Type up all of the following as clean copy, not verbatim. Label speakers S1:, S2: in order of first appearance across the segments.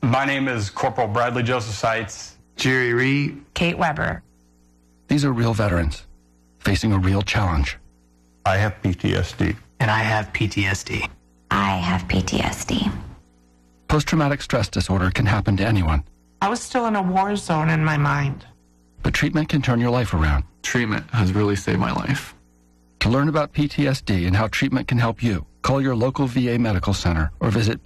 S1: My name is Corporal Bradley Joseph Seitz.
S2: Jerry Reed.
S3: Kate Weber.
S4: These are real veterans facing a real challenge.
S1: I have PTSD.
S2: And I have PTSD.
S5: I have PTSD.
S4: Post-traumatic stress disorder can happen to anyone.
S3: I was still in a war zone in my mind.
S4: But treatment can turn your life around.
S2: Treatment has really saved my life.
S4: To learn about PTSD and how treatment can help you, call your local VA medical center or visit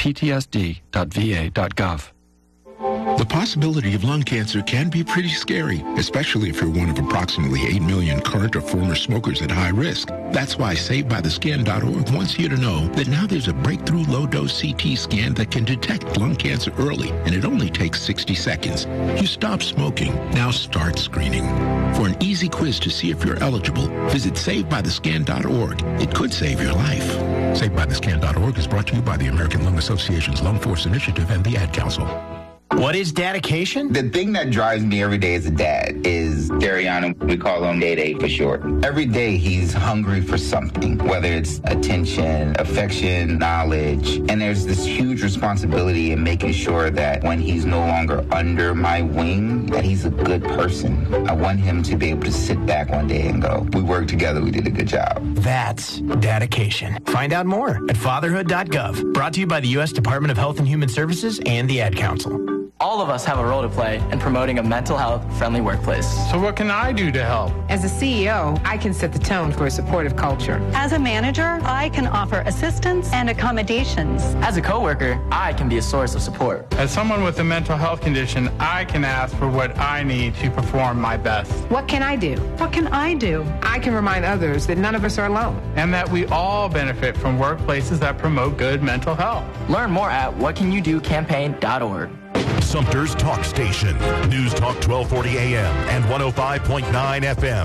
S4: ptsd.va.gov.
S6: The possibility of lung cancer can be pretty scary, especially if you're one of approximately 8 million current or former smokers at high risk. That's why SaveByTheScan.org wants you to know that now there's a breakthrough low-dose CT scan that can detect lung cancer early, and it only takes 60 seconds. You stop smoking, now start screening. For an easy quiz to see if you're eligible, visit SaveByTheScan.org. It could save your life. SaveByTheScan.org is brought to you by the American Lung Association's Lung Force Initiative and the Ad Council.
S7: What is dedication?
S8: The thing that drives me every day as a dad is Dariana. We call him Day for short. Every day he's hungry for something, whether it's attention, affection, knowledge. And there's this huge responsibility in making sure that when he's no longer under my wing, that he's a good person. I want him to be able to sit back one day and go, we worked together, we did a good job.
S7: That's dedication. Find out more at fatherhood.gov. Brought to you by the U.S. Department of Health and Human Services and the Ad Council.
S9: All of us have a role to play in promoting a mental health friendly workplace.
S1: So what can I do to help?
S3: As a CEO, I can set the tone for a supportive culture.
S10: As a manager, I can offer assistance and accommodations.
S9: As a coworker, I can be a source of support.
S1: As someone with a mental health condition, I can ask for what I need to perform my best.
S3: What can I do?
S10: What can I do?
S3: I can remind others that none of us are alone.
S1: And that we all benefit from workplaces that promote good mental health.
S9: Learn more at whatcanyoudocampaign.org.
S11: Sumter's Talk Station. News Talk 1240 AM and 105.9 FM.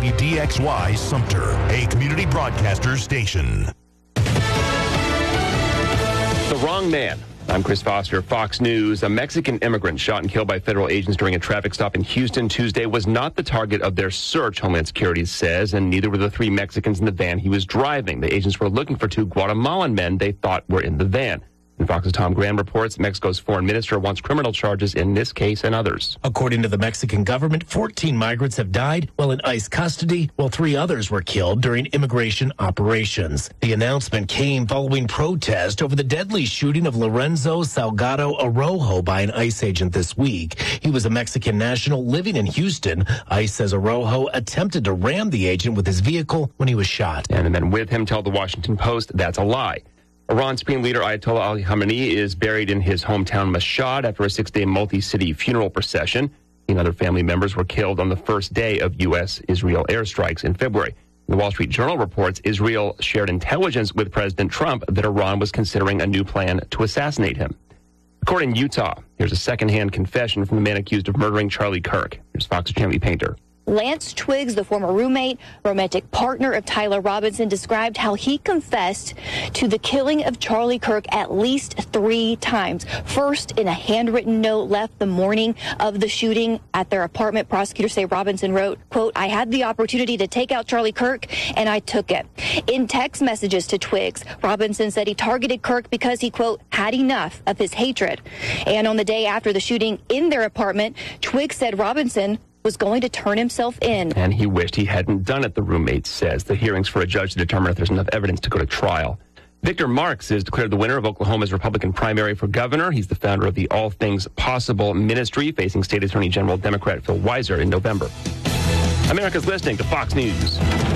S11: WDXY Sumter, a community broadcaster station.
S12: The wrong man. I'm Chris Foster, Fox News. A Mexican immigrant shot and killed by federal agents during a traffic stop in Houston Tuesday was not the target of their search, Homeland Security says, and neither were the 3 Mexicans in the van he was driving. The agents were looking for 2 Guatemalan men they thought were in the van. And Fox's Tom Graham reports Mexico's foreign minister wants criminal charges in this case and others.
S13: According to the Mexican government, 14 migrants have died while in ICE custody, while 3 others were killed during immigration operations. The announcement came following protest over the deadly shooting of Lorenzo Salgado Araujo by an ICE agent this week. He was a Mexican national living in Houston. ICE says Araujo attempted to ram the agent with his vehicle when he was shot.
S12: And the men with him tell the Washington Post that's a lie. Iran Supreme Leader Ayatollah Ali Khamenei is buried in his hometown Mashhad after a 6-day multi-city funeral procession. He and other family members were killed on the first day of U.S.-Israel airstrikes in February. The Wall Street Journal reports Israel shared intelligence with President Trump that Iran was considering a new plan to assassinate him. Court in Utah. Here's a secondhand confession from the man accused of murdering Charlie Kirk. Here's Fox's Jeremy Painter.
S14: Lance Twiggs, the former roommate, romantic partner of Tyler Robinson, described how he confessed to the killing of Charlie Kirk at least 3 times. First, in a handwritten note left the morning of the shooting at their apartment, prosecutors say Robinson wrote, quote, "I had the opportunity to take out Charlie Kirk, and I took it." In text messages to Twiggs, Robinson said he targeted Kirk because he, quote, "had enough of his hatred." And on the day after the shooting in their apartment, Twiggs said Robinson was going to turn himself in.
S12: And he wished he hadn't done it, the roommate says. The hearing's for a judge to determine if there's enough evidence to go to trial. Victor Marx is declared the winner of Oklahoma's Republican primary for governor. He's the founder of the All Things Possible Ministry, facing State Attorney General Democrat Phil Weiser in November. America's listening to Fox News.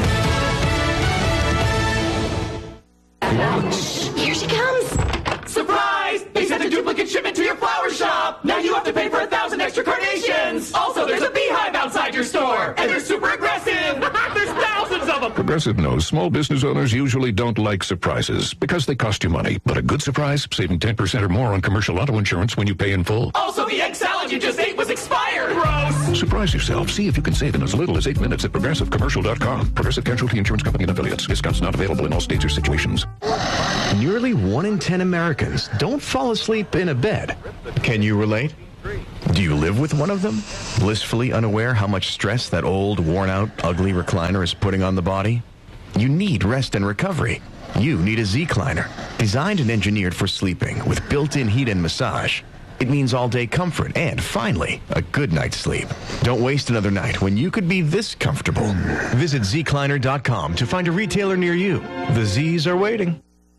S15: Here she comes! Surprise! They sent a duplicate shipment to your flower shop! Now you have to pay for 1,000 extra carnations! Also, there's a beehive outside your store! And they're super aggressive! There's thousands of them!
S6: Progressive knows small business owners usually don't like surprises because they cost you money. But a good surprise, saving 10% or more on commercial auto insurance when you pay in full.
S15: Also, the egg salad you just ate was expired! Gross!
S6: Surprise yourself. See if you can save in as little as 8 minutes at ProgressiveCommercial.com. Progressive Casualty Insurance Company and Affiliates. Discounts not available in all states or situations.
S16: Nearly 1 in 10 Americans don't fall asleep in a bed. Can you relate? Do you live with one of them? Blissfully unaware how much stress that old, worn-out, ugly recliner is putting on the body? You need rest and recovery. You need a Z-Cliner, designed and engineered for sleeping with built-in heat and massage. It means all-day comfort and, finally, a good night's sleep. Don't waste another night when you could be this comfortable. Visit zcliner.com to find a retailer near you. The Z's are waiting.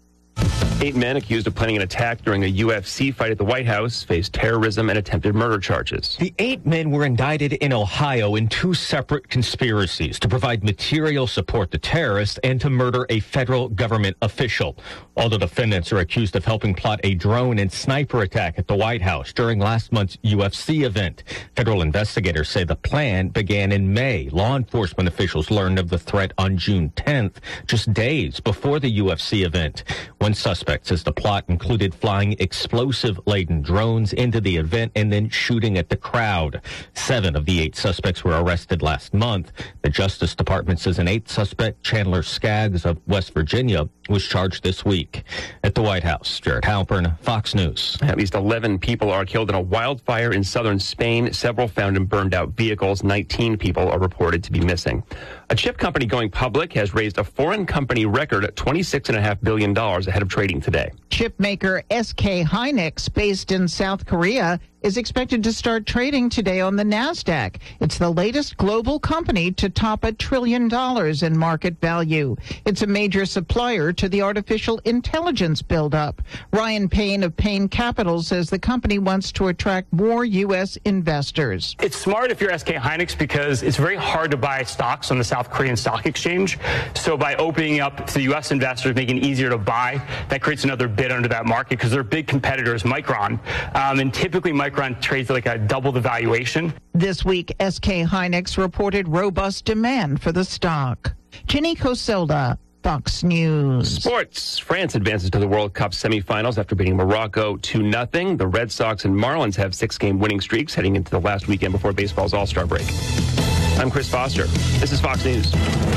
S12: 8 men accused of planning an attack during a UFC fight at the White House face terrorism and attempted murder charges.
S17: The 8 men were indicted in Ohio in 2 separate conspiracies to provide material support to terrorists and to murder a federal government official. All the defendants are accused of helping plot a drone and sniper attack at the White House during last month's UFC event. Federal investigators say the plan began in May. Law enforcement officials learned of the threat on June 10th, just days before the UFC event. One suspect says the plot included flying explosive-laden drones into the event and then shooting at the crowd. 7 of the 8 suspects were arrested last month. The Justice Department says an 8th suspect, Chandler Skaggs of West Virginia, was charged this week. At the White House, Jared Halpern, Fox News.
S12: At least 11 people are killed in a wildfire in southern Spain. Several found in burned-out vehicles. 19 people are reported to be missing. A chip company going public has raised a foreign company record at $26.5 billion ahead of trading today.
S18: Chip maker SK Hynix, based in South Korea, is expected to start trading today on the NASDAQ. It's the latest global company to top $1 trillion in market value. It's a major supplier to the artificial intelligence buildup. Ryan Payne of Payne Capital says the company wants to attract more U.S. investors.
S19: It's smart if you're SK Hynix because it's very hard to buy stocks on the South Korean Stock Exchange. So by opening up to the U.S. investors, making it easier to buy, that creates another bid under that market because their big competitors, Micron. And typically Micron trades like a double the valuation.
S18: This week, SK Hynix reported robust demand for the stock. Jenny Coselda, Fox News.
S12: Sports. France advances to the World Cup semifinals after beating Morocco 2-0. The Red Sox and Marlins have 6-game winning streaks heading into the last weekend before baseball's All-Star break. I'm Chris Foster. This is Fox News.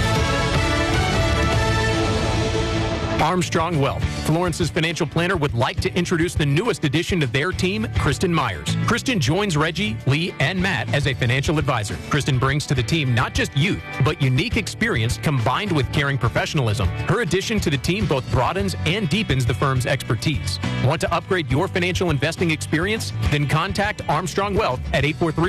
S20: Armstrong Wealth, Florence's financial planner, would like to introduce the newest addition to their team, Kristen Myers. Kristen joins Reggie, Lee, and Matt as a financial advisor. Kristen brings to the team not just youth, but unique experience combined with caring professionalism. Her addition to the team both broadens and deepens the firm's expertise. Want to upgrade your financial investing experience? Then contact Armstrong Wealth at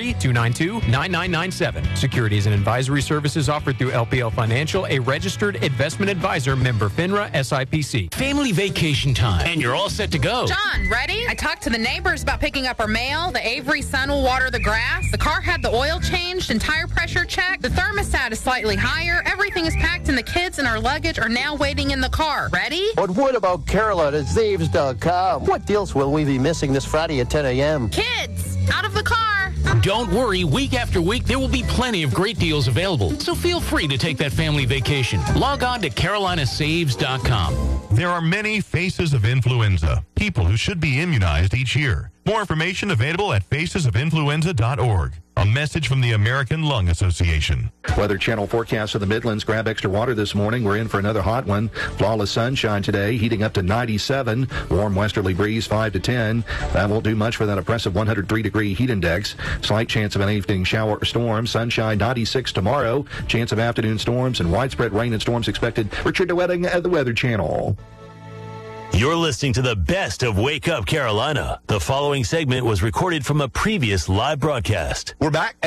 S20: 843-292-9997. Securities and advisory services offered through LPL Financial, a registered investment advisor, member FINRA, SIPC.
S21: Family vacation time, and you're all set to go.
S22: John, ready? I talked to the neighbors about picking up our mail. The Avery son will water the grass. The car had the oil changed and tire pressure checked. The thermostat is slightly higher. Everything is packed, and the kids and our luggage are now waiting in the car. Ready?
S23: But what about Caroline at Zaves.com? What deals will we be missing this Friday at 10 a.m.?
S22: Kids, out of the car.
S21: Don't worry, week after week, there will be plenty of great deals available, so feel free to take that family vacation. Log on to carolinasaves.com.
S11: There are many faces of influenza, people who should be immunized each year. More information available at facesofinfluenza.org. A message from the American Lung Association.
S24: Weather Channel forecast for the Midlands. Grab extra water this morning. We're in for another hot one. Flawless sunshine today, heating up to 97. Warm westerly breeze 5 to 10. That won't do much for that oppressive 103-degree heat index. Slight chance of an evening shower or storm. Sunshine 96 tomorrow. Chance of afternoon storms and widespread rain and storms expected. Richard DeWetting at the Weather Channel.
S25: You're listening to the best of Wake Up Carolina. The following segment was recorded from a previous live broadcast.
S26: We're back.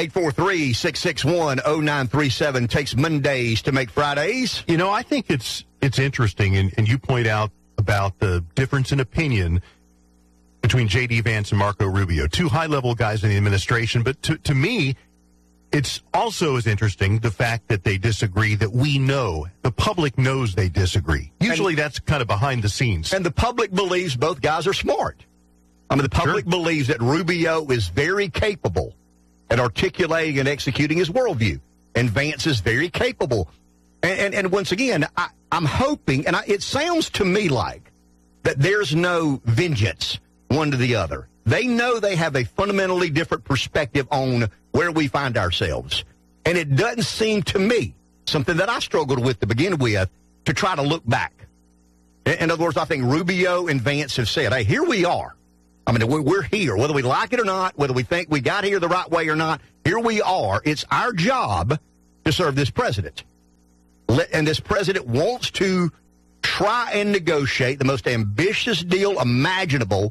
S26: 843-661-0937 takes Mondays to make Fridays.
S27: You know, I think it's interesting, and you point out about the difference in opinion between J.D. Vance and Marco Rubio, 2 high-level guys in the administration. But to me, it's also as interesting the fact that they disagree, that we know, the public knows they disagree. Usually that's kind of behind the scenes.
S26: And the public believes both guys are smart. I mean, the public believes that Rubio is very capable at articulating and executing his worldview. And Vance is very capable. And once again, I'm hoping, and it sounds to me like that there's no vengeance one to the other. They know they have a fundamentally different perspective on where we find ourselves. And it doesn't seem to me, something that I struggled with to begin with, to try to look back. In other words, I think Rubio and Vance have said, hey, here we are. I mean, we're here. Whether we like it or not, whether we think we got here the right way or not, here we are. It's our job to serve this president. And this president wants to try and negotiate the most ambitious deal imaginable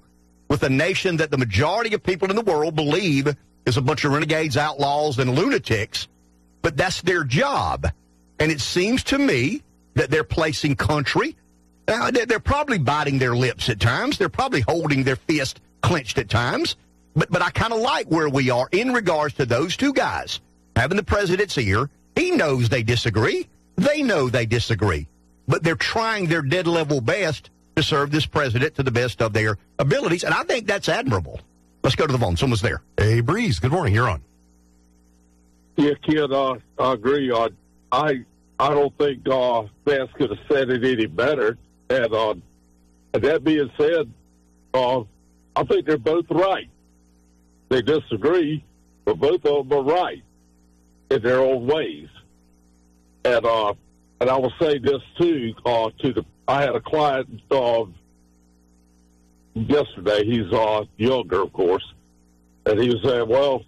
S26: with a nation that the majority of people in the world believe is a bunch of renegades, outlaws, and lunatics, but that's their job. And it seems to me that they're placing country. Now, they're probably biting their lips at times. They're probably holding their fist clenched at times. But I kind of like where we are in regards to those two guys. Having the president's ear, he knows they disagree. They know they disagree. But they're trying their dead level best to serve this president to the best of their abilities, and I think that's admirable. Let's go to the phone. Someone's there.
S27: Hey, Breeze, good morning. You're on.
S2: Yeah, kid, I agree. I don't think Vance could have said it any better. And that being said, I think they're both right. They disagree, but both of them are right in their own ways. And I will say this too. I had a client yesterday. He's younger, of course, and he was saying, "Well,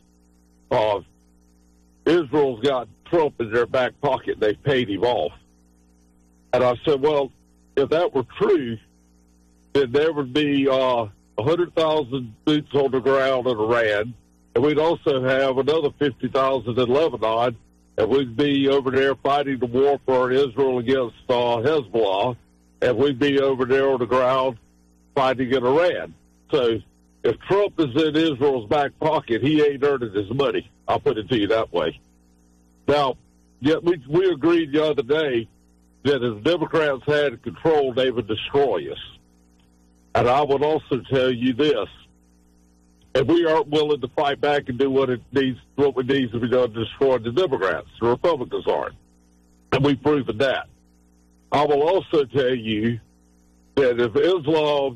S2: Israel's got Trump in their back pocket. They paid him off." And I said, "Well, if that were true, then there would be 100,000 boots on the ground in Iran, and we'd also have another 50,000 in Lebanon, and we'd be over there fighting the war for Israel against Hezbollah, and we'd be over there on the ground fighting in Iran." So if Trump is in Israel's back pocket, he ain't earning his money. I'll put it to you that way. Now, we agreed the other day that if Democrats had control, they would destroy us. And I would also tell you this: if we aren't willing to fight back and do what needs to be done to destroy the Democrats, the Republicans aren't. And we've proven that. I will also tell you that if Islam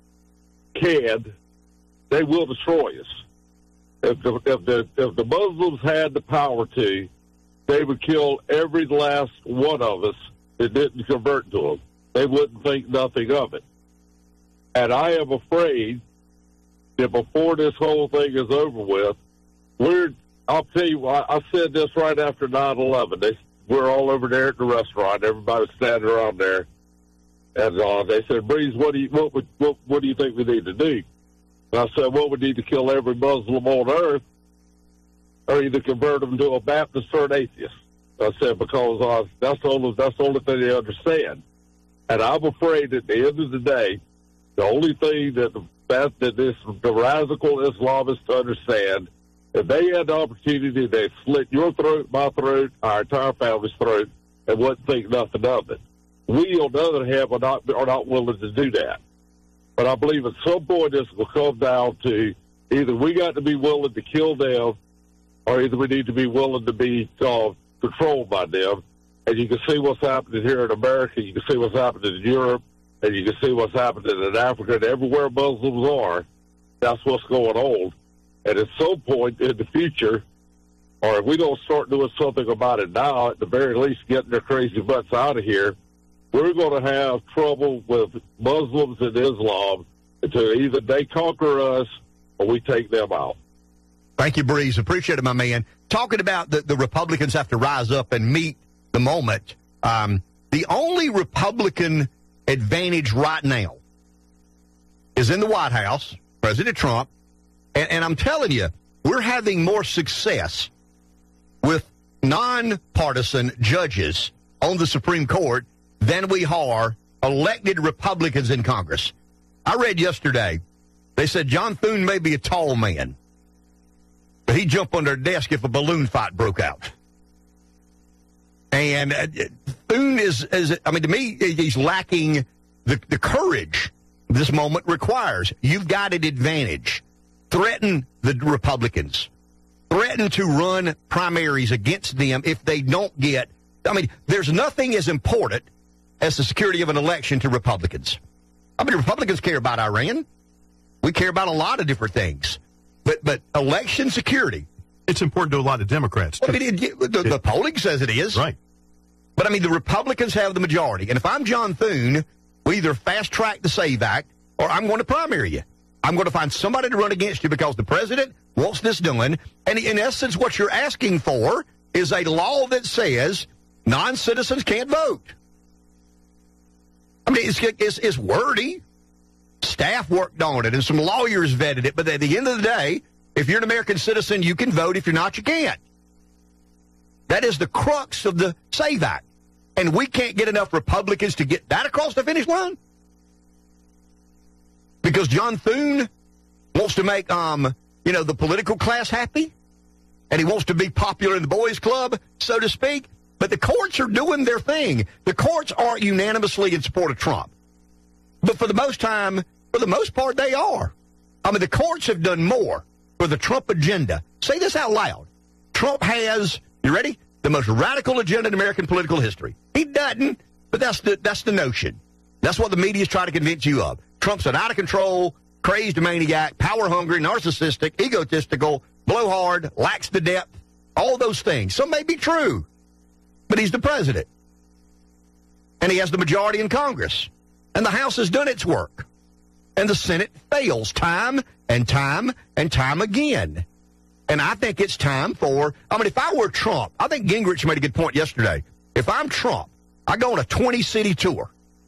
S2: can, they will destroy us. If the Muslims had the power to, they would kill every last one of us that didn't convert to them. They wouldn't think nothing of it. And I am afraid that before this whole thing is over with, I'll tell you, I said this right after 9/11. We're all over there at the restaurant. Everybody's standing around there. And they said, "Breeze, what do you think we need to do?" And I said, "Well, we need to kill every Muslim on earth, or either convert them to a Baptist or an atheist." I said, because that's the only thing they understand. And I'm afraid at the end of the day, the only thing that the radical Islamists understand, if they had the opportunity, they'd slit your throat, my throat, our entire family's throat, and wouldn't think nothing of it. We, on the other hand, are not willing to do that. But I believe at some point this will come down to either we got to be willing to kill them, or either we need to be willing to be controlled by them. And you can see what's happening here in America. You can see what's happening in Europe. And you can see what's happening in Africa. And everywhere Muslims are, that's what's going on. And at some point in the future, or if we don't start doing something about it now, at the very least getting their crazy butts out of here, we're going to have trouble with Muslims and Islam until either they conquer us or we take them out.
S26: Thank you, Breeze. Appreciate it, my man. Talking about the Republicans have to rise up and meet the moment. The only Republican advantage right now is in the White House, President Trump. And I'm telling you, we're having more success with nonpartisan judges on the Supreme Court than we are elected Republicans in Congress. I read yesterday, they said John Thune may be a tall man, but he'd jump under a desk if a balloon fight broke out. And Thune to me, he's lacking the courage this moment requires. You've got an advantage. Threaten the Republicans. Threaten to run primaries against them if they don't get... there's nothing as important as the security of an election to Republicans. Republicans care about Iran. We care about a lot of different things. But election security...
S27: It's important to a lot of Democrats, too.
S26: The polling says it is.
S27: Right.
S26: But, the Republicans have the majority. And if I'm John Thune, we either fast-track the SAVE Act or I'm going to primary you. I'm going to find somebody to run against you because the president wants this done. And in essence, what you're asking for is a law that says non-citizens can't vote. It's wordy. Staff worked on it, and some lawyers vetted it. But at the end of the day, if you're an American citizen, you can vote. If you're not, you can't. That is the crux of the SAVE Act. And we can't get enough Republicans to get that across the finish line? Because John Thune wants to make, the political class happy? And he wants to be popular in the boys' club, so to speak? But the courts are doing their thing. The courts aren't unanimously in support of Trump. But for the most part, they are. The courts have done more for the Trump agenda. Say this out loud. Trump has, you ready? The most radical agenda in American political history. He doesn't, but that's the notion. That's what the media is trying to convince you of. Trump's an out-of-control, crazed maniac, power-hungry, narcissistic, egotistical, blowhard, lacks the depth, all those things. Some may be true, but he's the president. And he has the majority in Congress. And the House has done its work. And the Senate fails time and time and time again. And I think it's time for, if I were Trump, I think Gingrich made a good point yesterday. If I'm Trump, I go on a 20-city tour.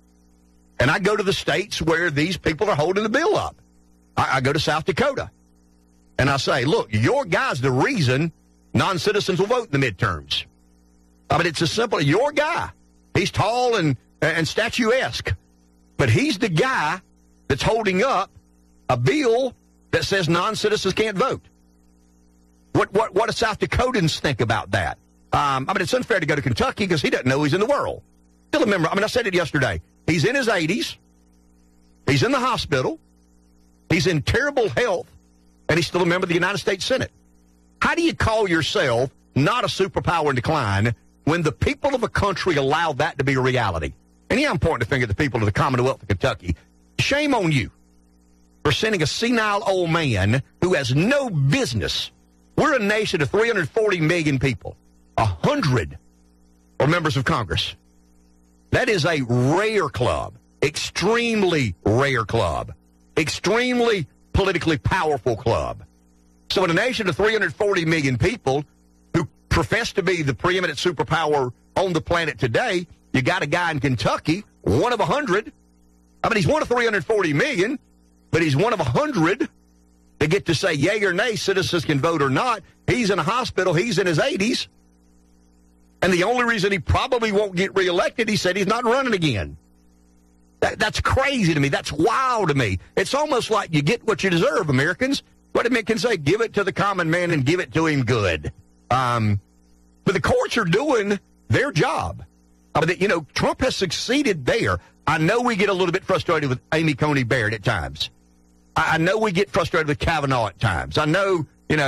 S26: And I go to the states where these people are holding the bill up. I go to South Dakota. And I say, look, your guy's the reason non-citizens will vote in the midterms. It's as simple as your guy. He's tall and statuesque. But he's the guy that's holding up a bill that says non-citizens can't vote. What do South Dakotans think about that? It's unfair to go to Kentucky because he doesn't know he's in the world. Still remember, I said it yesterday. He's in his 80s. He's in the hospital. He's in terrible health. And he's still a member of the United States Senate. How do you call yourself not a superpower in decline when the people of a country allow that to be a reality? And I'm pointing the finger at the people of the Commonwealth of Kentucky. Shame on you for sending a senile old man who has no business. We're a nation of 340 million people. 100 are members of Congress. That is a rare club, extremely rare club, extremely politically powerful club. So in a nation of 340 million people who profess to be the preeminent superpower on the planet today, you got a guy in Kentucky, one of 100. He's one of 340 million, but he's one of 100 that get to say yay or nay, citizens can vote or not. He's in a hospital. He's in his 80s. And the only reason he probably won't get reelected, he said he's not running again. That's crazy to me. That's wild to me. It's almost like you get what you deserve, Americans. What it can say, give it to the common man and give it to him good. But the courts are doing their job. Trump has succeeded there. I know we get a little bit frustrated with Amy Coney Barrett at times. I know we get frustrated with Kavanaugh at times. I know,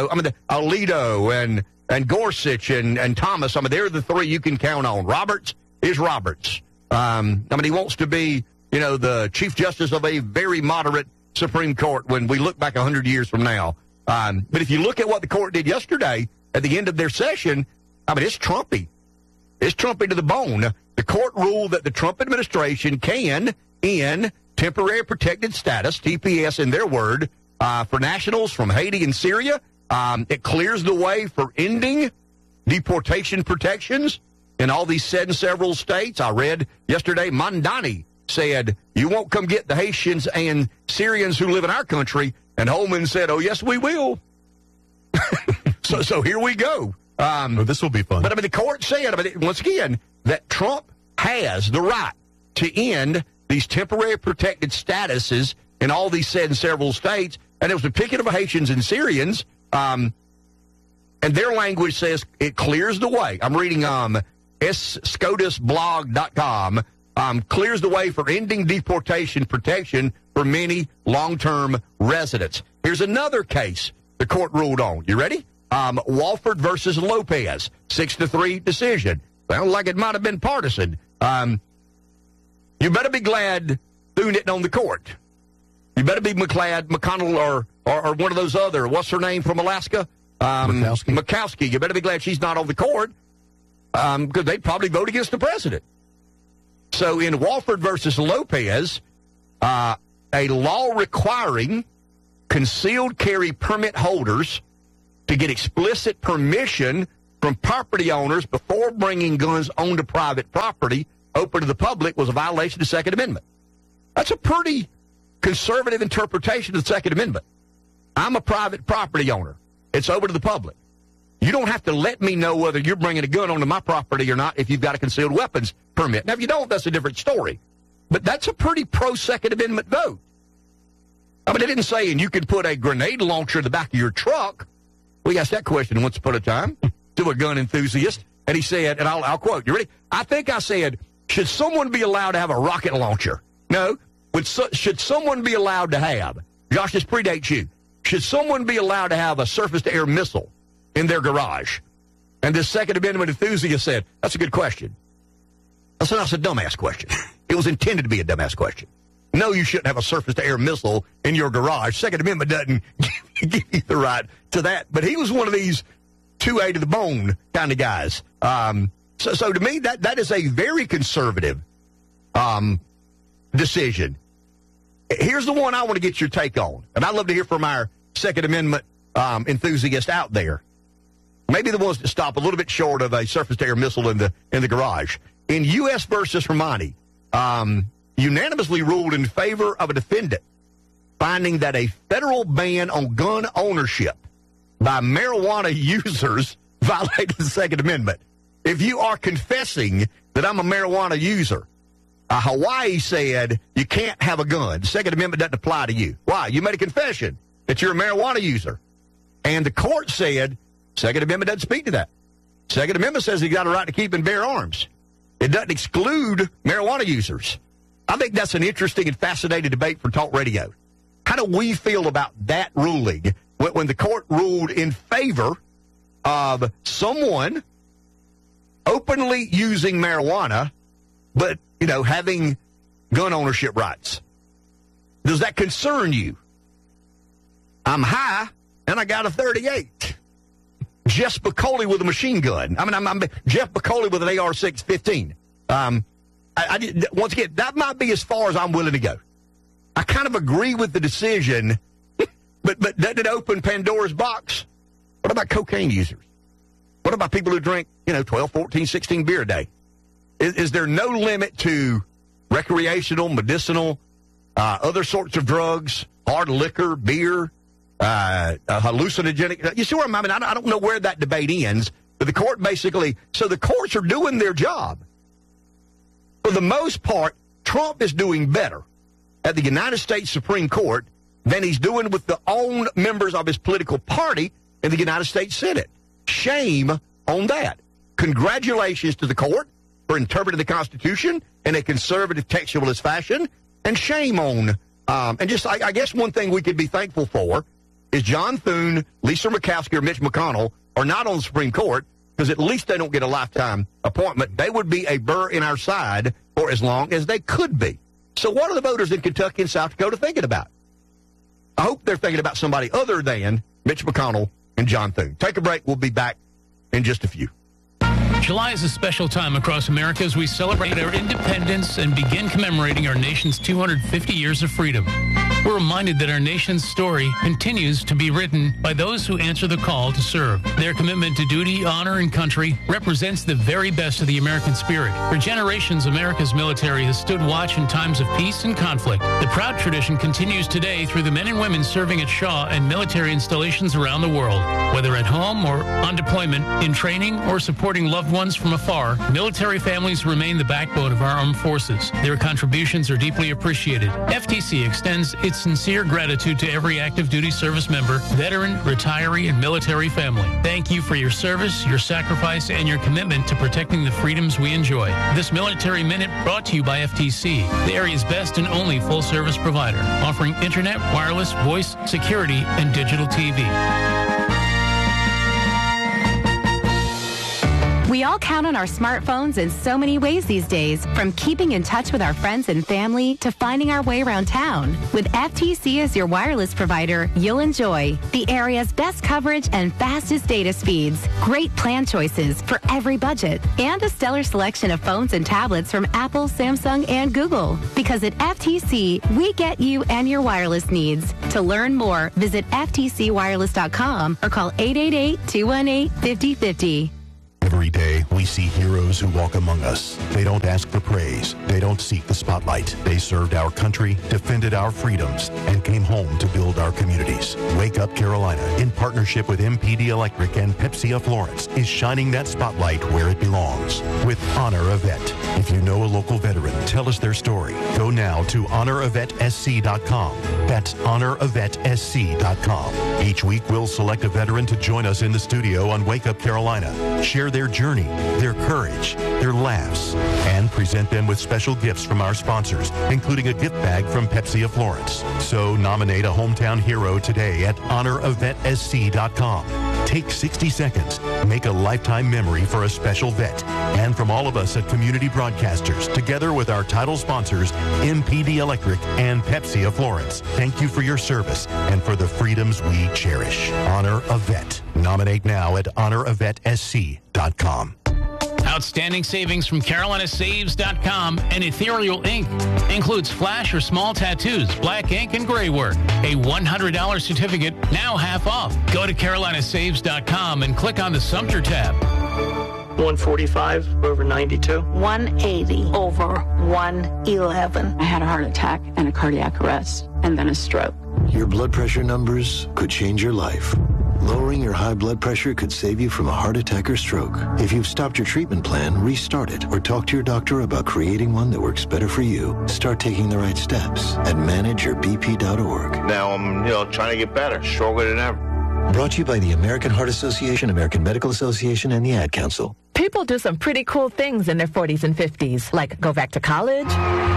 S26: Alito and Gorsuch and Thomas, they're the three you can count on. Roberts is Roberts. He wants to be, the Chief Justice of a very moderate Supreme Court when we look back 100 years from now. But if you look at what the court did yesterday at the end of their session, it's Trumpy. It's Trumpy to the bone. The court ruled that the Trump administration can end temporary protected status, TPS in their word, for nationals from Haiti and Syria. It clears the way for ending deportation protections in all these said and several states. I read yesterday Mondani said, you won't come get the Haitians and Syrians who live in our country. And Holman said, oh, yes, we will. So here we go.
S27: This will be fun.
S26: But the court said, once again, that Trump has the right to end these temporary protected statuses in all these said and several states. And it was the picking of Haitians and Syrians. And their language says it clears the way. I'm reading scotusblog.com. Clears the way for ending deportation protection for many long-term residents. Here's another case the court ruled on. You ready? Walford versus Lopez, 6-3 decision. Sounds like it might have been partisan. You better be glad Thune isn't on the court. You better be glad McConnell or one of those other, what's her name from Alaska? Murkowski. You better be glad she's not on the court because they'd probably vote against the president. So in Walford versus Lopez, a law requiring concealed carry permit holders to get explicit permission from property owners before bringing guns onto private property open to the public was a violation of the Second Amendment. That's a pretty conservative interpretation of the Second Amendment. I'm a private property owner. It's open to the public. You don't have to let me know whether you're bringing a gun onto my property or not if you've got a concealed weapons permit. Now, if you don't, that's a different story. But that's a pretty pro-Second Amendment vote. I mean, it didn't say, and you can put a grenade launcher in the back of your truck. We asked that question once upon a time to a gun enthusiast, and he said, and I'll quote, you ready? I think I said, should someone be allowed to have a rocket launcher? No. Should someone be allowed to have, Josh, this predates you, should someone be allowed to have a surface-to-air missile in their garage? And this Second Amendment enthusiast said, that's a good question. That's a dumbass question. It was intended to be a dumbass question. No, you shouldn't have a surface-to-air missile in your garage. Second Amendment doesn't give you the right to that. But he was one of these 2A to the bone kind of guys. So to me, that is a very conservative decision. Here's the one I want to get your take on, and I'd love to hear from our Second Amendment enthusiast out there. Maybe the ones that stop a little bit short of a surface-to-air missile in the garage. In U.S. versus Romani, unanimously ruled in favor of a defendant, finding that a federal ban on gun ownership by marijuana users violated the Second Amendment. If you are confessing that I'm a marijuana user, Hawaii said you can't have a gun. The Second Amendment doesn't apply to you. Why? You made a confession that you're a marijuana user. And the court said, Second Amendment doesn't speak to that. Second Amendment says you got a right to keep and bear arms. It doesn't exclude marijuana users. I think that's an interesting and fascinating debate for talk radio. How do we feel about that ruling when the court ruled in favor of someone openly using marijuana, but, having gun ownership rights? Does that concern you? I'm high, and I got a .38. Jeff Spicoli with a machine gun. I'm Jeff Spicoli with an AR-615. Once again, that might be as far as I'm willing to go. I kind of agree with the decision, but doesn't it open Pandora's box? What about cocaine users? What about people who drink, 12, 14, 16 beer a day? Is there no limit to recreational, medicinal, other sorts of drugs, hard liquor, beer, hallucinogenic? You see where I don't know where that debate ends, but the court so the courts are doing their job. For the most part, Trump is doing better at the United States Supreme Court than he's doing with the own members of his political party in the United States Senate. Shame on that. Congratulations to the court for interpreting the Constitution in a conservative textualist fashion, and shame on, I guess one thing we could be thankful for is John Thune, Lisa Murkowski, or Mitch McConnell are not on the Supreme Court, because at least they don't get a lifetime appointment. They would be a burr in our side for as long as they could be. So what are the voters in Kentucky and South Dakota thinking about? I hope they're thinking about somebody other than Mitch McConnell and John Thune. Take a break. We'll be back in just a few.
S21: July is a special time across America as we celebrate our independence and begin commemorating our nation's 250 years of freedom. We're reminded that our nation's story continues to be written by those who answer the call to serve. Their commitment to duty, honor, and country represents the very best of the American spirit. For generations, America's military has stood watch in times of peace and conflict. The proud tradition continues today through the men and women serving at Shaw and military installations around the world. Whether at home or on deployment, in training, or supporting loved ones from afar, military families remain the backbone of our armed forces. Their contributions are deeply appreciated. FTC extends its sincere gratitude to every active duty service member, veteran, retiree, and military family. Thank you for your service, your sacrifice, and your commitment to protecting the freedoms we enjoy. This Military Minute brought to you by FTC, the area's best and only full-service provider, offering internet, wireless, voice, security, and digital TV.
S1: We all count on our smartphones in so many ways these days, from keeping in touch with our friends and family to finding our way around town. With FTC as your wireless provider, you'll enjoy the area's best coverage and fastest data speeds, great plan choices for every budget, and a stellar selection of phones and tablets from Apple, Samsung, and Google. Because at FTC, we get you and your wireless needs. To learn more, visit ftcwireless.com or call 888-218-5050.
S11: Every day, we see heroes who walk among us. They don't ask for praise. They don't seek the spotlight. They served our country, defended our freedoms, and came home to build our communities. Wake Up Carolina, in partnership with MPD Electric and Pepsi of Florence, is shining that spotlight where it belongs with Honor a Vet. If you know a local veteran, tell us their story. Go now to honoravetSC.com. That's honoravetSC.com. Each week, we'll select a veteran to join us in the studio on Wake Up Carolina. Share their journey, their courage, their laughs, and present them with special gifts from our sponsors, including a gift bag from Pepsi of Florence. So nominate a hometown hero today at honoravetSC.com. Take 60 seconds. Make a lifetime memory for a special vet. And from all of us at Community Broadcasters, together with our title sponsors, MPD Electric and Pepsi of Florence, thank you for your service and for the freedoms we cherish. Honor a Vet. Nominate now at honoravetSC.com.
S21: Outstanding savings from CarolinaSaves.com and Ethereal Ink. Includes flash or small tattoos, black ink, and gray work. A $100 certificate, now half off. Go to CarolinaSaves.com and click on the Sumter tab.
S3: 145 over 92.
S4: 180 over 111. I had a heart attack and a cardiac arrest and then a stroke.
S5: Your blood pressure numbers could change your life. Lowering your high blood pressure could save you from a heart attack or stroke. If you've stopped your treatment plan, restart it or talk to your doctor about creating one that works better for you. Start taking the right steps at manageyourbp.org.
S7: Now I'm, trying to get better, stronger than ever.
S5: Brought to you by the American Heart Association, American Medical Association, and the Ad Council.
S8: People do some pretty cool things in their 40s and 50s, like go back to college,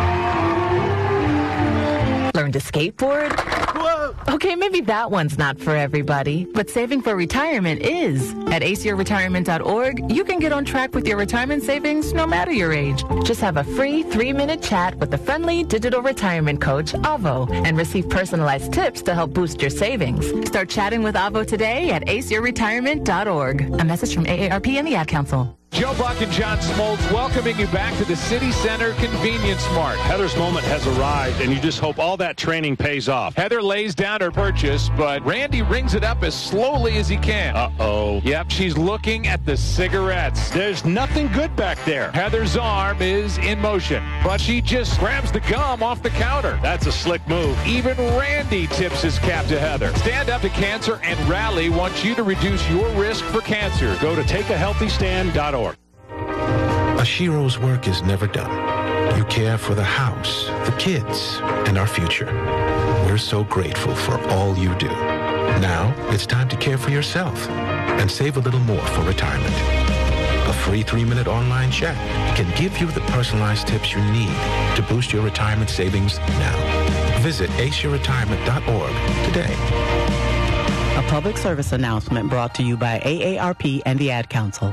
S8: learn to skateboard. Whoa. Okay, maybe that one's not for everybody, but saving for retirement is. At aceyourretirement.org, you can get on track with your retirement savings no matter your age. Just have a free 3-minute chat with the friendly digital retirement coach, Avo, and receive personalized tips to help boost your savings. Start chatting with Avo today at aceyourretirement.org. A message from AARP and the Ad Council.
S9: Joe Buck and John Smoltz welcoming you back to the City Center Convenience Mart.
S10: Heather's moment has arrived, and you just hope all that training pays off.
S9: Heather lays down her purchase, but Randy rings it up as slowly as he can.
S10: Uh-oh.
S9: Yep, she's looking at the cigarettes.
S10: There's nothing good back there.
S9: Heather's arm is in motion, but she just grabs the gum off the counter.
S10: That's a slick move.
S9: Even Randy tips his cap to Heather. Stand Up to Cancer and Rally wants you to reduce your risk for cancer.
S10: Go to takeahealthystand.org.
S6: Ashiro's work is never done. You care for the house, the kids, and our future. We're so grateful for all you do. Now, it's time to care for yourself and save a little more for retirement. A free 3-minute online chat can give you the personalized tips you need to boost your retirement savings now. Visit aceyourretirement.org today.
S28: A public service announcement brought to you by AARP and the Ad Council.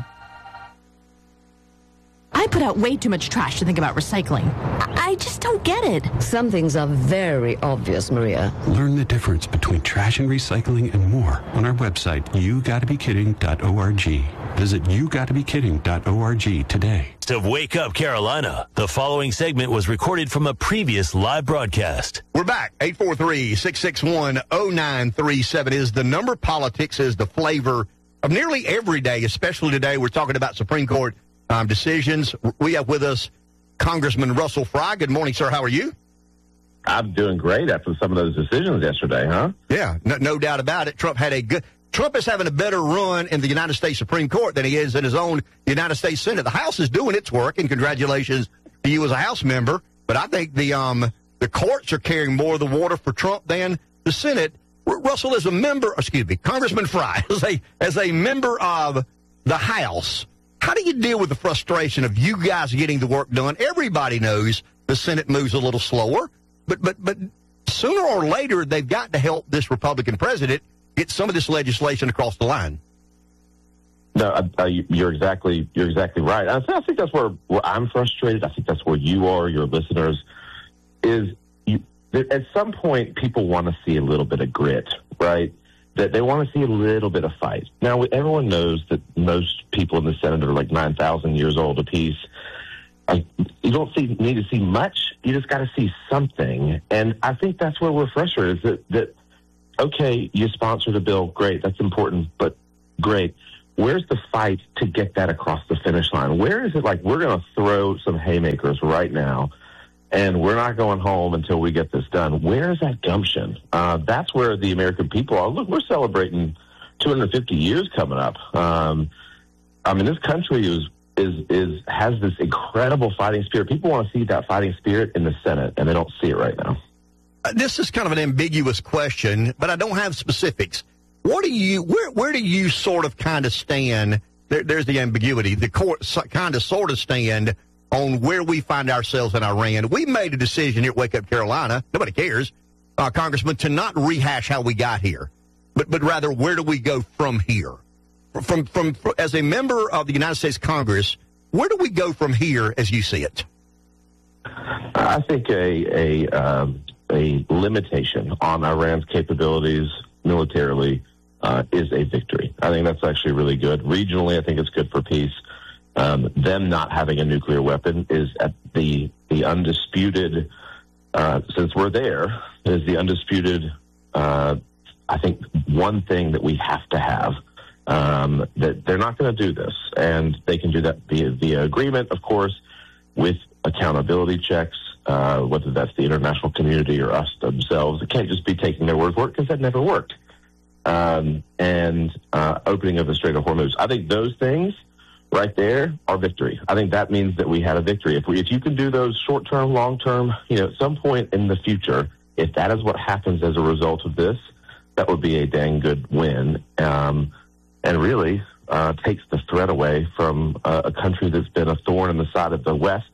S29: I put out way too much trash to think about recycling. I just don't get it.
S30: Some things are very obvious, Maria.
S31: Learn the difference between trash and recycling and more on our website, yougottabekidding.org. Visit yougottabekidding.org today.
S25: Of Wake Up Carolina. The following segment was recorded from a previous live broadcast.
S26: We're back. 843-661-0937 is the number. Politics is the flavor of nearly every day, especially today. We're talking about Supreme Court decisions. We have with us Congressman Russell Fry. Good morning, sir. How are you?
S32: I'm doing great after some of those decisions yesterday, huh?
S26: Yeah, no doubt about it. Trump is having a better run in the United States Supreme Court than he is in his own United States Senate. The House is doing its work, and congratulations to you as a House member. But I think the courts are carrying more of the water for Trump than the Senate. Russell is Congressman Fry, as a member of the House. How do you deal with the frustration of you guys getting the work done? Everybody knows the Senate moves a little slower, but sooner or later they've got to help this Republican president get some of this legislation across the line.
S32: No, you're exactly right. I think that's where I'm frustrated. I think that's where you are, your listeners, at some point people want to see a little bit of grit, right? That they want to see a little bit of fight. Now, everyone knows that most people in the Senate are like 9,000 years old apiece. You don't need to see much. You just got to see something. And I think that's where we're frustrated, is that okay, you sponsored a bill. Great. That's important, but great. where's the fight to get that across the finish line? Where is it like we're going to throw some haymakers right now, and we're not going home until we get this done? Where is that gumption? That's where the American people are. Look, we're celebrating 250 years coming up. I mean, this country has this incredible fighting spirit. People want to see that fighting spirit in the Senate, and they don't see it right now.
S26: This is kind of an ambiguous question, but I don't have specifics. Where do you sort of kind of stand? There's the ambiguity. The court kind of sort of stand on where we find ourselves in Iran. We made a decision here at Wake Up Carolina. Nobody cares, Congressman, to not rehash how we got here, but rather where do we go from here? From as a member of the United States Congress, where do we go from here as you see it?
S32: I think a limitation on Iran's capabilities militarily is a victory. I think that's actually really good. Regionally, I think it's good for peace. Them not having a nuclear weapon is at the undisputed, since we're there, is the undisputed, I think, one thing that we have to have. That they're not going to do this, and they can do that via agreement, of course, with accountability checks, whether that's the international community or us themselves. It can't just be taking their word for it, because that never worked. And opening of the Strait of Hormuz. I think those things right there are victory. I think that means that we had a victory. If you can do those short-term, long-term, at some point in the future, if that is what happens as a result of this, that would be a dang good win. And really takes the threat away from a country that's been a thorn in the side of the West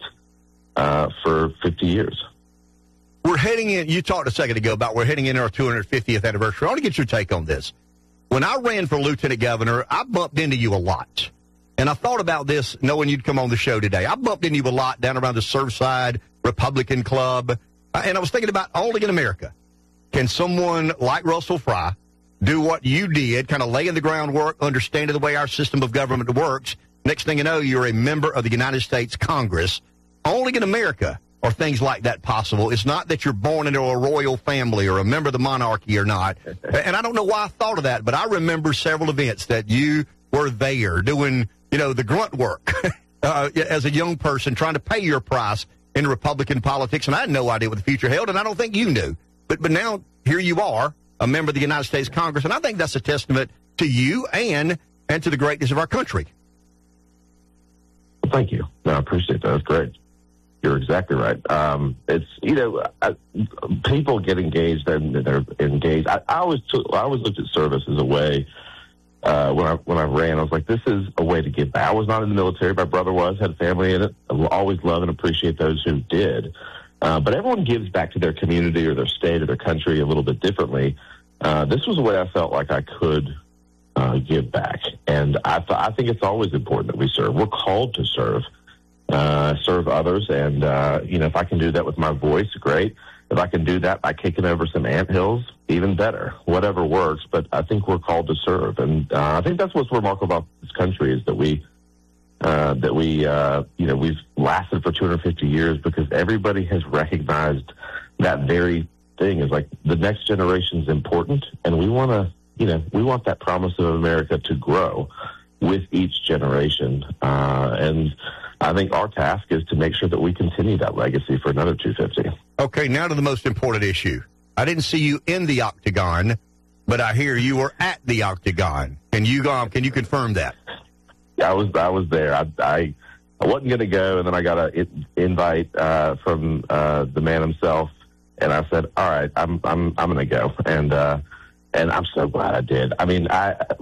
S32: for 50 years.
S26: We're heading in, you talked a second ago about we're heading in our 250th anniversary. I want to get your take on this. When I ran for lieutenant governor, I bumped into you a lot. And I thought about this knowing you'd come on the show today. I bumped into you a lot down around the Surfside Republican Club. And I was thinking about only in America can someone like Russell Fry do what you did, kind of laying the groundwork, understanding the way our system of government works. Next thing you know, you're a member of the United States Congress. Only in America are things like that possible. It's not that you're born into a royal family or a member of the monarchy or not. And I don't know why I thought of that, but I remember several events that you were there doing, the grunt work as a young person, trying to pay your price in Republican politics. And I had no idea what the future held, and I don't think you knew. But now here you are, a member of the United States Congress, and I think that's a testament to you and to the greatness of our country.
S32: Thank you. No, I appreciate that. That's great. You're exactly right. It's people get engaged and they're engaged. I always looked at service as a way. When I ran, I was like, this is a way to give back. I was not in the military. My brother was, had a family in it. I will always love and appreciate those who did. But everyone gives back to their community or their state or their country a little bit differently. This was a way I felt like I could give back. And I think it's always important that we serve. We're called to serve others. And, if I can do that with my voice, great. If I can do that by kicking over some anthills, even better. Whatever works. But I think we're called to serve. And I think that's what's remarkable about this country is that we've lasted for 250 years because everybody has recognized that very thing is like the next generation is important, and we want that promise of America to grow with each generation. And I think our task is to make sure that we continue that legacy for another 250.
S26: Okay, now to the most important issue. I didn't see you in the octagon, but I hear you were at the octagon. Can you confirm that?
S32: Yeah, I was there. I wasn't going to go, and then I got an invite from the man himself, and I said, "All right, I'm going to go," and I'm so glad I did. I mean,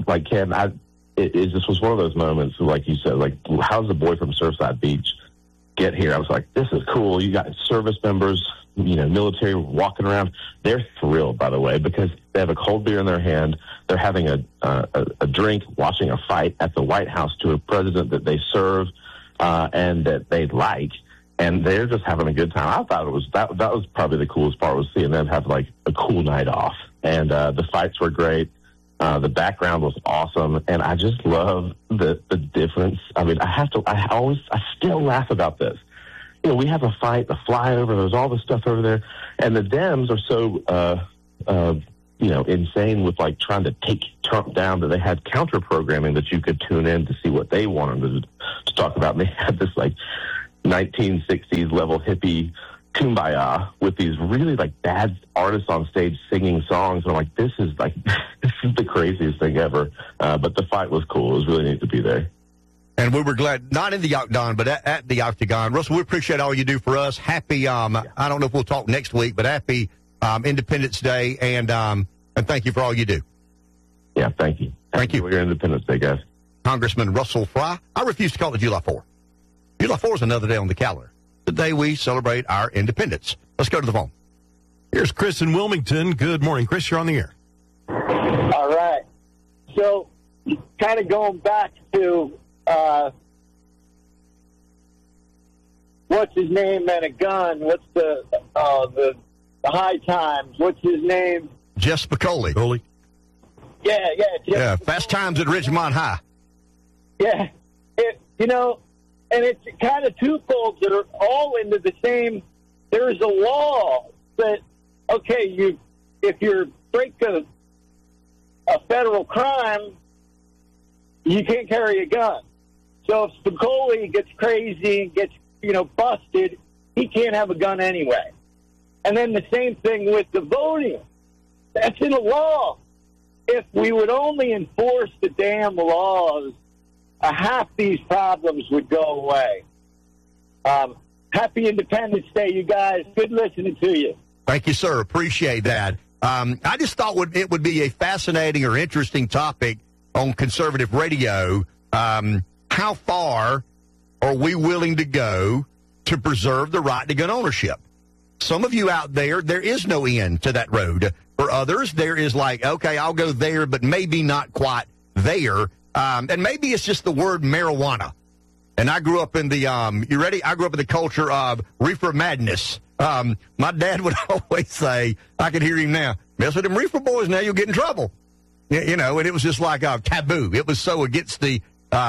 S32: this was one of those moments, like you said, like how's the boy from Surfside Beach get here? I was like, this is cool. You got service members, military walking around. They're thrilled, by the way, because they have a cold beer in their hand. They're having a drink, watching a fight at the White House to a president that they serve and that they like, and they're just having a good time. I thought it was that was probably the coolest part, was seeing them have like a cool night off, and the fights were great. The background was awesome, and I just love the difference. I mean, I still laugh about this. We have a fight, a flyover, there's all this stuff over there, and the Dems are so insane with like trying to take Trump down, that they had counter programming that you could tune in to see what they wanted to talk about. And they had this like 1960s level hippie kumbaya with these really like bad artists on stage singing songs. And I'm like, this is the craziest thing ever. But the fight was cool. It was really neat to be there.
S26: And we were glad, not in the Octagon, but at the Octagon. Russell, we appreciate all you do for us. Happy, I don't know if we'll talk next week, but happy Independence Day, and thank you for all you do.
S32: Yeah, thank you.
S26: Thank you.
S32: For your Independence Day, guys.
S26: Congressman Russell Fry. I refuse to call it July 4th. July 4th is another day on the calendar. The day we celebrate our independence. Let's go to the phone.
S27: Here's Chris in Wilmington. Good morning, Chris. You're on the air.
S3: All right. So, kind of going back to what's his name and a gun? What's the High Times? What's his name?
S26: Jeff Spicoli.
S3: Yeah.
S26: Fast Times at Ridgemont High.
S3: Yeah. And it's kind of twofold that are all into the same. There's a law that, okay, if you break a federal crime, you can't carry a gun. So if Spicoli gets crazy, gets, busted, he can't have a gun anyway. And then the same thing with the voting. That's in the law. If we would only enforce the damn laws, half these problems would go away. Happy Independence Day, you guys. Good listening to you.
S26: Thank you, sir. Appreciate that. I just thought it would be a fascinating or interesting topic on conservative radio. How far are we willing to go to preserve the right to gun ownership? Some of you out there is no end to that road. For others, there is like, okay, I'll go there, but maybe not quite there. And maybe it's just the word marijuana. And I grew up in the, you ready? I grew up in the culture of reefer madness. My dad would always say, I can hear him now, mess with them reefer boys now, you'll get in trouble. And it was just like a taboo. It was so against the,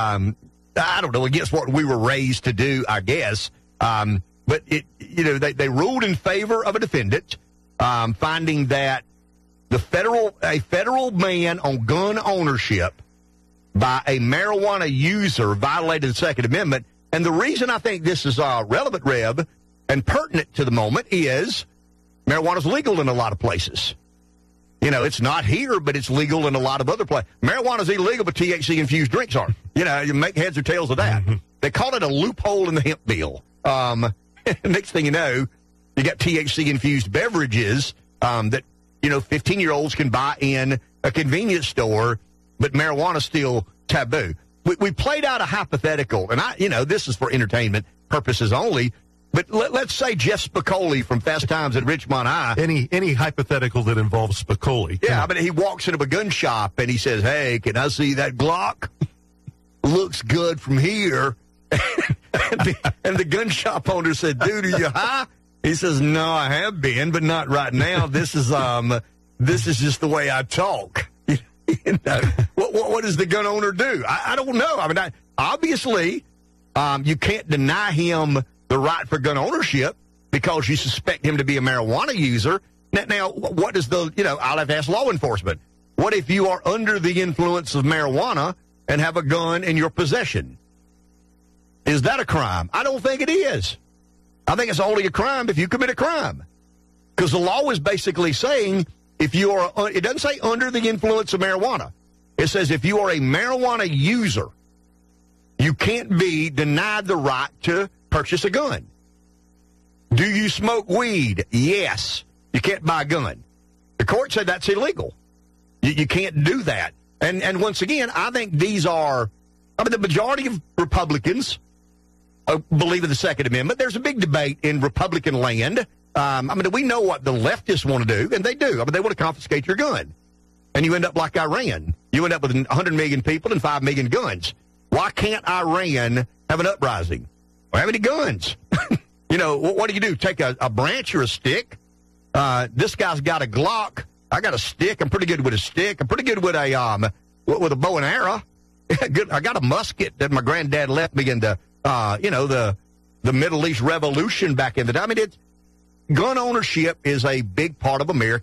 S26: against what we were raised to do, I guess. But they ruled in favor of a defendant, finding that a federal ban on gun ownership by a marijuana user violated the Second Amendment. And the reason I think this is relevant, Reb, and pertinent to the moment is marijuana is legal in a lot of places. It's not here, but it's legal in a lot of other places. Marijuana is illegal, but THC-infused drinks aren't. You make heads or tails of that. Mm-hmm. They call it a loophole in the hemp bill. Next thing you know, you got THC-infused beverages that, 15-year-olds can buy in a convenience store, but marijuana's still taboo. We played out a hypothetical, and this is for entertainment purposes only, but let's say Jeff Spicoli from Fast Times at Ridgemont High.
S27: Any hypothetical that involves Spicoli.
S26: Yeah, but he walks into a gun shop and he says, hey, can I see that Glock? Looks good from here. and the gun shop owner said, dude, are you high? He says, no, I have been, but not right now. This is just the way I talk. What does the gun owner do? I don't know. Obviously, you can't deny him the right for gun ownership because you suspect him to be a marijuana user. Now, what does I'll have to ask law enforcement. What if you are under the influence of marijuana and have a gun in your possession? Is that a crime? I don't think it is. I think it's only a crime if you commit a crime. Because the law is basically saying if you are, it doesn't say under the influence of marijuana. It says if you are a marijuana user, you can't be denied the right to purchase a gun. Do you smoke weed? Yes. You can't buy a gun. The court said that's illegal. You can't do that. And once again, I think these are, the majority of Republicans believe in the Second Amendment. There's a big debate in Republican land. We know what the leftists want to do, and they do. They want to confiscate your gun. And you end up like Iran. You end up with 100 million people and 5 million guns. Why can't Iran have an uprising? Or have any guns? What do? Take a branch or a stick? This guy's got a Glock. I got a stick. I'm pretty good with a stick. I'm pretty good with a bow and arrow. I got a musket that my granddad left me in the Middle East Revolution back in the day. Gun ownership is a big part of American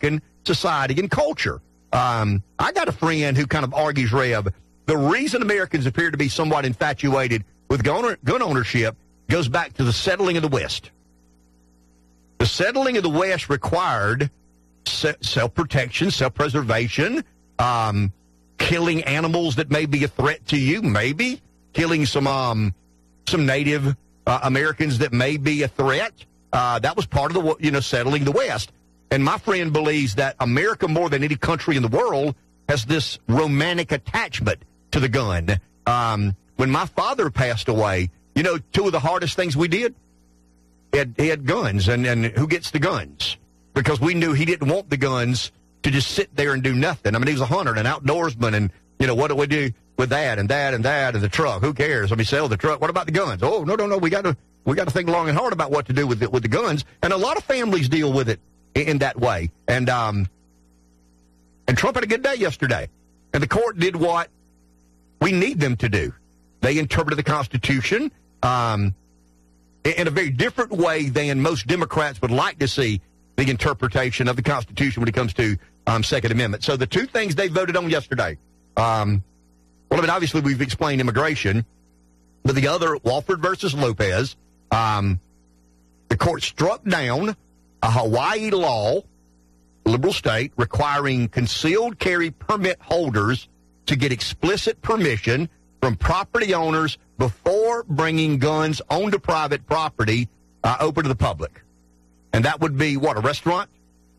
S26: society and culture. I got a friend who kind of argues, Rev, the reason Americans appear to be somewhat infatuated with gun ownership goes back to the settling of the West. The settling of the West required self-protection, self-preservation, killing animals that may be a threat to you, maybe killing some Native Americans that may be a threat. That was part of the settling the West. And my friend believes that America, more than any country in the world, has this romantic attachment to the gun. When my father passed away, two of the hardest things we did, he had guns, and who gets the guns? Because we knew he didn't want the guns to just sit there and do nothing. I mean, he was a hunter and an outdoorsman, and, what do we do with that and that and that and the truck? Who cares? I mean, sell the truck. What about the guns? Oh, no, we got to think long and hard about what to do with the guns. And a lot of families deal with it in that way. And Trump had a good day yesterday. And the court did what we need them to do. They interpreted the Constitution in a very different way than most Democrats would like to see the interpretation of the Constitution when it comes to Second Amendment. So the two things they voted on yesterday, obviously we've explained immigration, but the other, Walford versus Lopez, the court struck down a Hawaii law, liberal state, requiring concealed carry permit holders to get explicit permission from property owners before bringing guns onto private property open to the public. And that would be, a restaurant?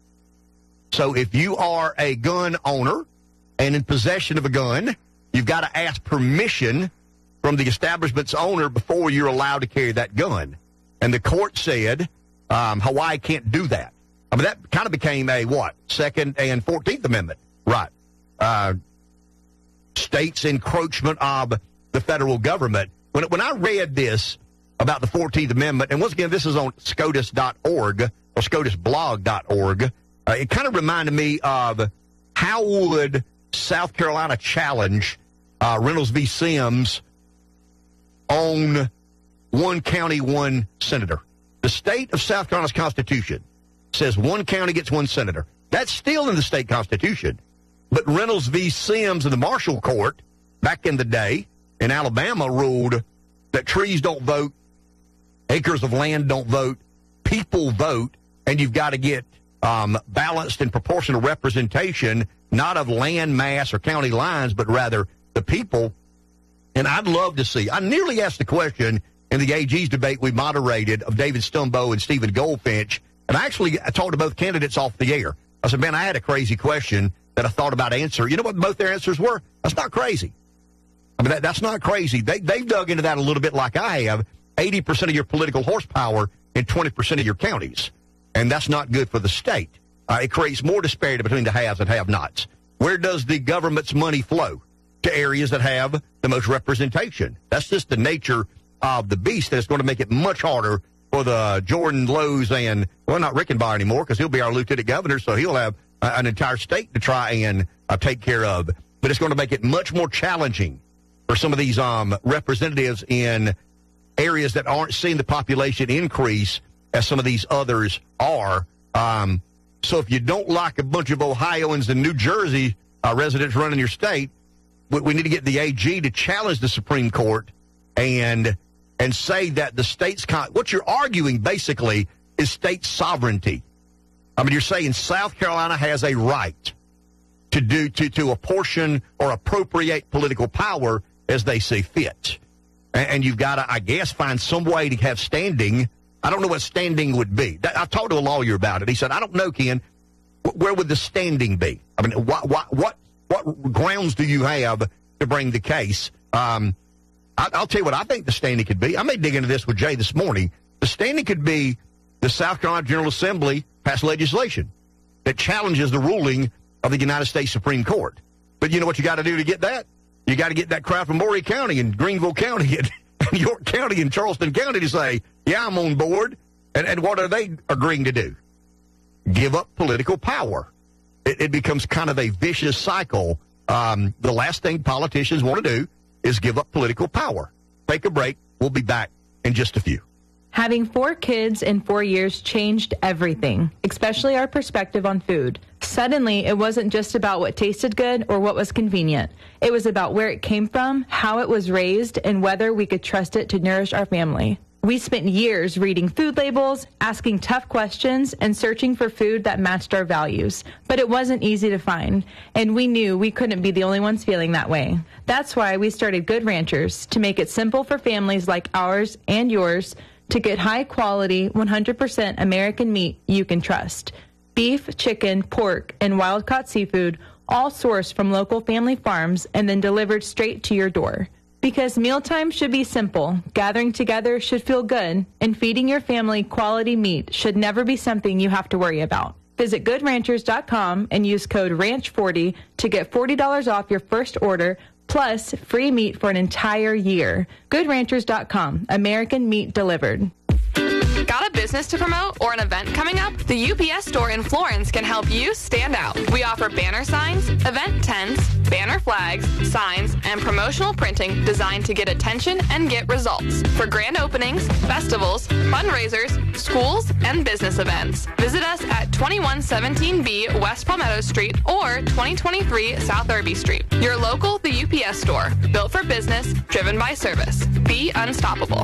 S26: So if you are a gun owner and in possession of a gun, you've got to ask permission from the establishment's owner before you're allowed to carry that gun. And the court said Hawaii can't do that. I mean, that kind of became a, Second and 14th Amendment. Right. States' encroachment of the federal government. When I read this about the 14th Amendment, and once again, this is on SCOTUS.org or SCOTUSblog.org, it kind of reminded me of how would South Carolina challenge Reynolds v. Sims on one county, one senator. The state of South Carolina's Constitution says one county gets one senator. That's still in the state Constitution. But Reynolds v. Sims in the Marshall Court back in the day in Alabama ruled that trees don't vote, acres of land don't vote, people vote, and you've got to get balanced and proportional representation, not of land mass or county lines, but rather the people. And I'd love to see, I nearly asked the question in the AG's debate we moderated of David Stumbo and Stephen Goldfinch, and I talked to both candidates off the air. I said, man, I had a crazy question that I thought about answering. You know what both their answers were? That's not crazy. I mean, that's not crazy. They've dug into that a little bit like I have. 80% of your political horsepower in 20% of your counties. And that's not good for the state. It creates more disparity between the haves and have-nots. Where does the government's money flow? To areas that have the most representation. That's just the nature of the beast, that's going to make it much harder for the Jordan Lowe's and, not Rickenbacker anymore, because he'll be our lieutenant governor, so he'll have an entire state to try and take care of. But it's going to make it much more challenging for some of these representatives in areas that aren't seeing the population increase as some of these others are. So if you don't like a bunch of Ohioans and New Jersey residents running your state, we need to get the AG to challenge the Supreme Court and say that the state's what you're arguing basically is state sovereignty. I mean, you're saying South Carolina has a right to apportion or appropriate political power as they see fit. And you've got to, I guess, find some way to have standing. I don't know what standing would be. I talked to a lawyer about it. He said, I don't know, Ken. Where would the standing be? I mean, what grounds do you have to bring the case? I'll tell you what I think the standing could be. I may dig into this with Jay this morning. The standing could be the South Carolina General Assembly pass legislation that challenges the ruling of the United States Supreme Court. But you know what you got to do to get that? You got to get that crowd from Maury County and Greenville County and York County and Charleston County to say, yeah, I'm on board. And what are they agreeing to do? Give up political power. It becomes kind of a vicious cycle. The last thing politicians want to do is give up political power. Take a break. We'll be back in just a few.
S12: Having 4 kids in 4 years changed everything, especially our perspective on food. Suddenly, it wasn't just about what tasted good or what was convenient. It was about where it came from, how it was raised, and whether we could trust it to nourish our family. We spent years reading food labels, asking tough questions, and searching for food that matched our values. But it wasn't easy to find, and we knew we couldn't be the only ones feeling that way. That's why we started Good Ranchers, to make it simple for families like ours and yours to get high-quality, 100% American meat you can trust. Beef, chicken, pork, and wild-caught seafood, all sourced from local family farms and then delivered straight to your door. Because mealtime should be simple, gathering together should feel good, and feeding your family quality meat should never be something you have to worry about. Visit GoodRanchers.com and use code RANCH40 to get $40 off your first order, plus free meat for an entire year. GoodRanchers.com, American meat delivered.
S13: Got a business to promote or an event coming up? The UPS store in Florence can help you stand out. We offer banner signs, event tents, banner flags, signs, and promotional printing designed to get attention and get results for grand openings, festivals, fundraisers, schools, and business events. Visit us at 2117B West Palmetto Street or 2023 South Irby Street. Your local The UPS store, built for business, driven by service. Be unstoppable.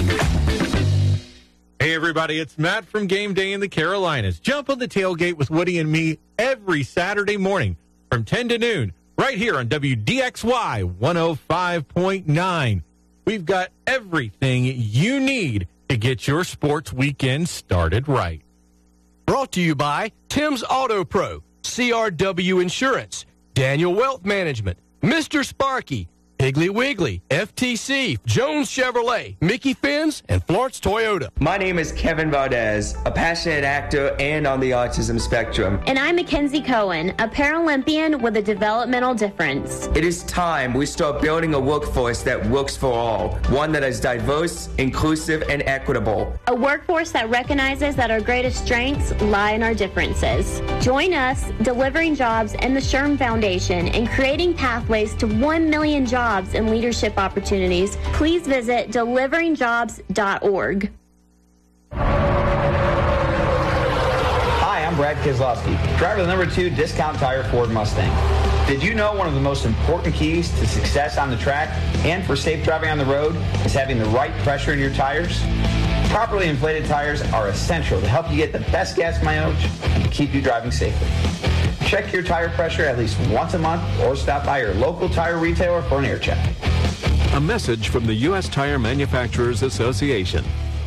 S14: Hey everybody, it's Matt from Game Day in the Carolinas. Jump on the tailgate with Woody and me every Saturday morning from 10 to noon right here on WDXY 105.9. We've got everything you need to get your sports weekend started right.
S15: Brought to you by Tim's Auto Pro, CRW Insurance, Daniel Wealth Management, Mr. Sparky, Piggly Wiggly, FTC, Jones Chevrolet, Mickey Fins, and Florence Toyota.
S16: My name is Kevin Valdez, a passionate actor and on the autism spectrum.
S17: And I'm Mackenzie Cohen, a Paralympian with a developmental difference.
S16: It is time we start building a workforce that works for all, one that is diverse, inclusive, and equitable.
S17: A workforce that recognizes that our greatest strengths lie in our differences. Join us, Delivering Jobs and the SHRM Foundation, in creating pathways to 1 million jobs and leadership opportunities. Please visit deliveringjobs.org.
S18: Hi, I'm Brad Keselowski, driver of the number 2 Discount Tire Ford Mustang. Did you know one of the most important keys to success on the track and for safe driving on the road is having the right pressure in your tires? Properly inflated tires are essential to help you get the best gas mileage and keep you driving safely. Check your tire pressure at least once a month or stop by your local tire retailer for an air check.
S19: A message from the U.S. Tire Manufacturers Association.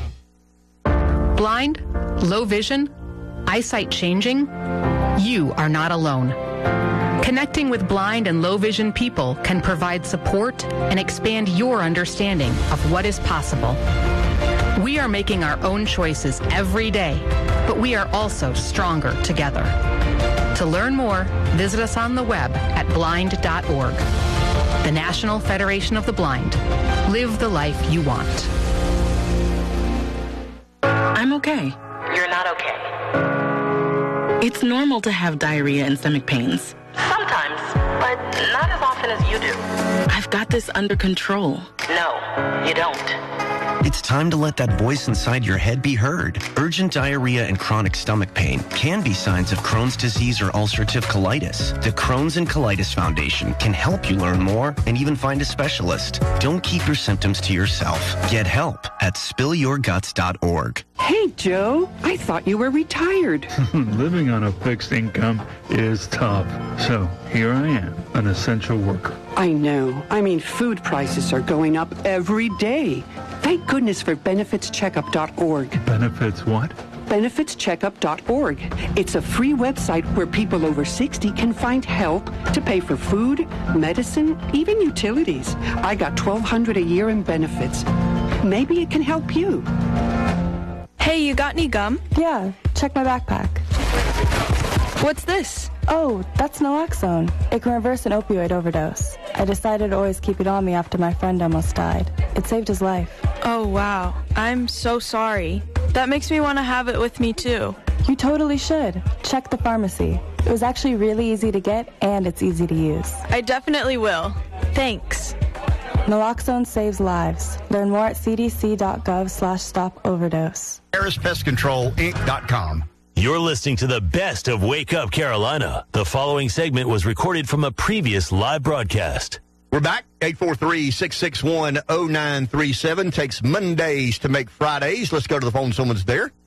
S20: Blind, low vision, eyesight changing? You are not alone. Connecting with blind and low vision people can provide support and expand your understanding of what is possible. We are making our own choices every day, but we are also stronger together. To learn more, visit us on the web at blind.org. The National Federation of the Blind. Live the life you want.
S28: I'm okay.
S18: You're not okay.
S28: It's normal to have diarrhea and stomach pains.
S18: Sometimes, but not as often as you do.
S28: I've got this under control.
S18: No, you don't.
S22: It's time to let that voice inside your head be heard. Urgent diarrhea and chronic stomach pain can be signs of Crohn's disease or ulcerative colitis. The Crohn's and Colitis Foundation can help you learn more and even find a specialist. Don't keep your symptoms to yourself. Get help at spillyourguts.org.
S23: Hey, Joe, I thought you were retired.
S24: Living on a fixed income is tough. So here I am, an essential worker.
S23: I know. I mean, food prices are going up every day. Thank goodness for benefitscheckup.org.
S24: Benefits what?
S23: benefitscheckup.org. It's a free website where people over 60 can find help to pay for food, medicine, even utilities. I got $1,200 a year in benefits. Maybe it can help you.
S33: Hey, you got any gum?
S34: Yeah, check my backpack.
S33: What's this?
S34: Oh, that's naloxone. It can reverse an opioid overdose. I decided to always keep it on me after my friend almost died. It saved his life.
S33: Oh, wow. I'm so sorry. That makes me want to have it with me, too.
S34: You totally should. Check the pharmacy. It was actually really easy to get, and it's easy to use.
S33: I definitely will. Thanks.
S34: Naloxone saves lives. Learn more at cdc.gov/stopoverdose.
S26: HarrisPestControlInc.com.
S25: You're listening to the best of Wake Up Carolina. The following segment was recorded from a previous live broadcast.
S26: We're back. 843-661-0937. Takes Mondays to make Fridays. Let's go to the phone. Someone's there.